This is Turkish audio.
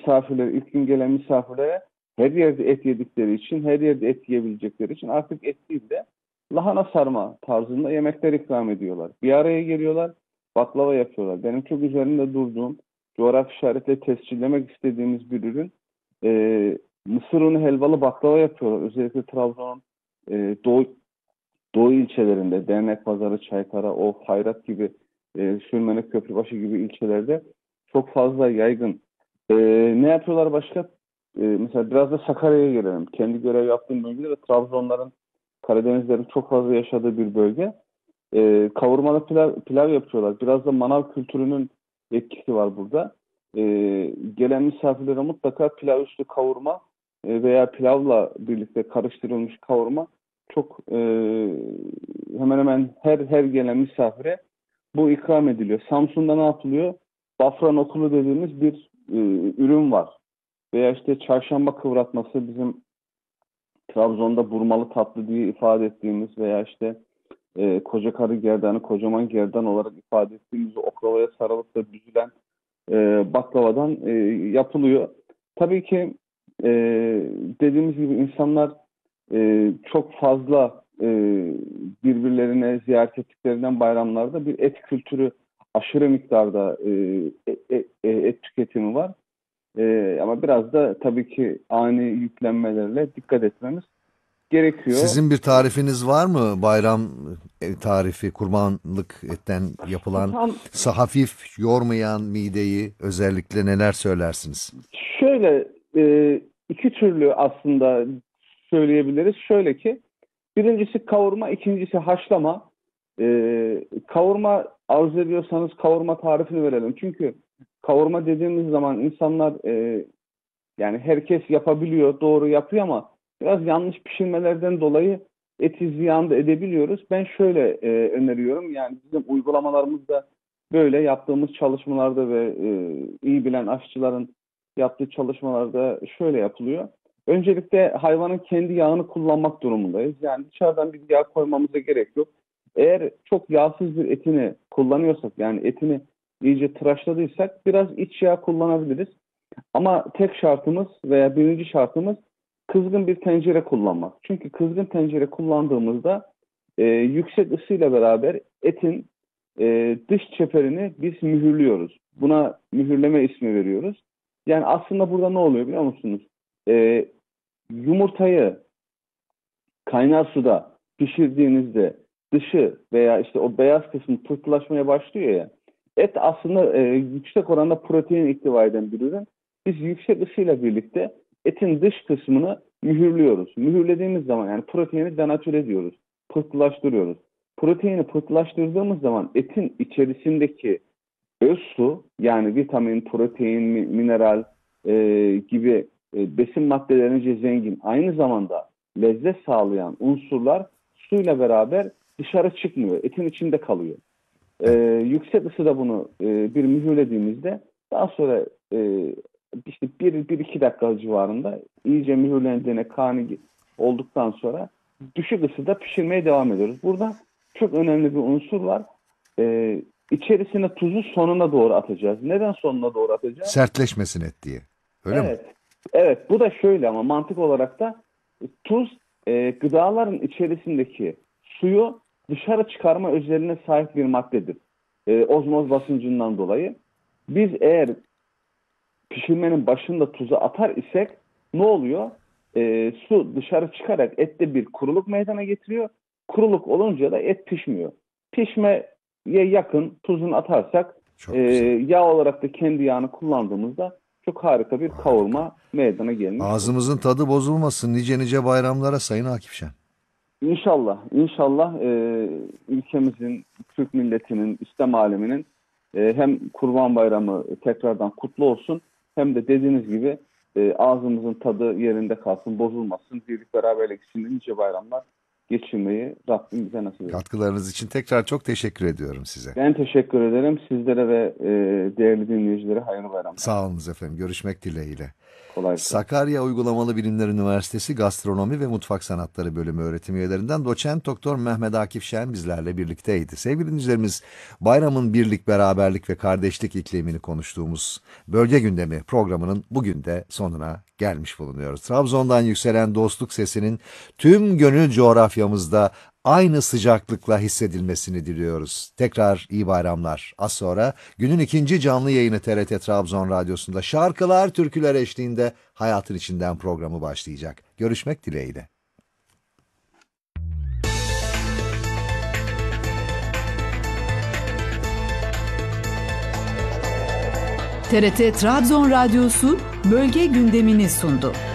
misafirler, ilk gün gelen misafirlere her yerde et yedikleri için, her yerde et yiyebilecekleri için artık et değil de lahana sarma tarzında yemekler ikram ediyorlar. Bir araya geliyorlar, baklava yapıyorlar. Benim çok üzerinde durduğum, coğrafi işaretle tescillemek istediğimiz bir ürün. Mısır unu helvalı baklava yapıyorlar. Özellikle Trabzon'un doğu, doğu ilçelerinde, Dernekpazarı, Çaykara, Of, Hayrat gibi, Sürmene, Köprübaşı gibi ilçelerde çok fazla yaygın. Ne yapıyorlar başka? Mesela biraz da Sakarya'ya gelelim. Kendi görev yaptığım bölgede de Trabzonların, Karadenizlerin çok fazla yaşadığı bir bölge. Kavurmalı pilav yapıyorlar. Biraz da manav kültürünün etkisi var burada. Gelen misafirlere mutlaka pilav üstü kavurma veya pilavla birlikte karıştırılmış kavurma çok hemen hemen her gelen misafire bu ikram ediliyor. Samsun'da ne yapılıyor? Bafra nokulu dediğimiz bir ürün var. Veya işte çarşamba kıvratması, bizim Trabzon'da burmalı tatlı diye ifade ettiğimiz veya işte koca karı gerdanı, kocaman gerdan olarak ifade ettiğimiz oklavaya sarılıp da büzülen baklavadan yapılıyor. Tabii ki e, dediğimiz gibi insanlar çok fazla birbirlerine ziyaret ettiklerinden bayramlarda bir et kültürü, aşırı miktarda et tüketimi var. Ama biraz da tabii ki ani yüklenmelerle dikkat etmemiz gerekiyor. Sizin bir tarifiniz var mı? Bayram tarifi, kurbanlık etten yapılan, Tam hafif yormayan mideyi, özellikle neler söylersiniz? şöyle, iki türlü aslında söyleyebiliriz. Şöyle ki, birincisi kavurma, ikincisi haşlama. Kavurma arzu ediyorsanız kavurma tarifini verelim. Çünkü kavurma dediğimiz zaman insanlar, yani herkes yapabiliyor, doğru yapıyor ama biraz yanlış pişirmelerden dolayı eti ziyan da edebiliyoruz. Ben şöyle öneriyorum. Yani bizim uygulamalarımızda böyle yaptığımız çalışmalarda ve iyi bilen aşçıların yaptığı çalışmalarda şöyle yapılıyor. Öncelikle hayvanın kendi yağını kullanmak durumundayız. Yani dışarıdan bir yağ koymamıza gerek yok. Eğer çok yağsız bir etini kullanıyorsak, yani etini iyice tıraşladıysak biraz iç yağ kullanabiliriz. Ama tek şartımız veya birinci şartımız kızgın bir tencere kullanmak. Çünkü kızgın tencere kullandığımızda yüksek ısıyla beraber etin dış çeperini biz mühürlüyoruz. Buna mühürleme ismi veriyoruz. Yani aslında burada ne oluyor biliyor musunuz? E, Yumurtayı kaynar suda pişirdiğinizde dışı veya işte o beyaz kısmı pıhtılaşmaya başlıyor ya. Et aslında yüksek oranda protein ihtiva eden bir ürün. Biz yüksek ısıyla birlikte etin dış kısmını mühürlüyoruz. Mühürlediğimiz zaman yani proteini denatüre ediyoruz. Pıhtılaştırıyoruz. Proteini pıhtılaştırdığımız zaman etin içerisindeki öz su, yani vitamin, protein, mineral gibi besin maddelerince zengin, aynı zamanda lezzet sağlayan unsurlar suyla beraber dışarı çıkmıyor. Etin içinde kalıyor. Evet. Yüksek ısıda bunu bir mühürlediğimizde daha sonra işte bir iki dakika civarında iyice mühürlendiğine kani olduktan sonra düşük ısıda pişirmeye devam ediyoruz. Burada çok önemli bir unsur var. E, içerisine tuzu sonuna doğru atacağız. Neden sonuna doğru atacağız? Sertleşmesin et diye. Öyle mi? Evet. Evet, bu da şöyle ama mantık olarak da tuz gıdaların içerisindeki suyu dışarı çıkarma özelliğine sahip bir maddedir. Ozmoz basıncından dolayı. Biz eğer pişirmenin başında tuzu atar isek ne oluyor? Su dışarı çıkarak ette bir kuruluk meydana getiriyor. Kuruluk olunca da et pişmiyor. Pişmeye yakın tuzunu atarsak Çok güzel. yağ olarak da kendi yağını kullandığımızda çok harika bir Harika. kavurma meydana gelmiş oluyor. Ağzımızın tadı bozulmasın nice nice bayramlara Sayın Akifşen. İnşallah, inşallah ülkemizin, Türk milletinin, İslam aleminin hem Kurban Bayramı tekrardan kutlu olsun, hem de dediğiniz gibi ağzımızın tadı yerinde kalsın, bozulmasın. Birlik beraberlik içinde nice bayramlar geçirmeyi Rabbim bize nasip eder. Katkılarınız için tekrar çok teşekkür ediyorum size. Ben teşekkür ederim. Sizlere ve değerli dinleyicilere hayırlı bayramlar. Sağ olunuz efendim. Görüşmek dileğiyle. Kolay gelsin. Sakarya Uygulamalı Bilimler Üniversitesi Gastronomi ve Mutfak Sanatları Bölümü öğretim üyelerinden Doçent Doktor Mehmet Akif Şen bizlerle birlikteydi. Sevgili dinleyicilerimiz, bayramın birlik, beraberlik ve kardeşlik iklimini konuştuğumuz Bölge Gündemi programının bugün de sonuna gelmiş bulunuyoruz. Trabzon'dan yükselen dostluk sesinin tüm gönül coğrafyamızda aynı sıcaklıkla hissedilmesini diliyoruz. Tekrar iyi bayramlar. Az sonra günün ikinci canlı yayını TRT Trabzon Radyosu'nda şarkılar, türküler eşliğinde Hayatın İçinden programı başlayacak. Görüşmek dileğiyle. TRT Trabzon Radyosu bölge gündemini sundu.